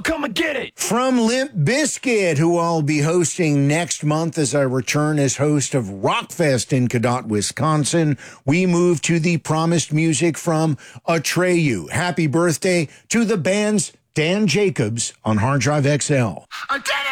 come and get it. From Limp Bizkit, who I'll be hosting next month as I return as host of Rockfest in Cadott, Wisconsin, we move to the promised music from Atreyu. Happy birthday to the band's Dan Jacobs on Hard Drive XL.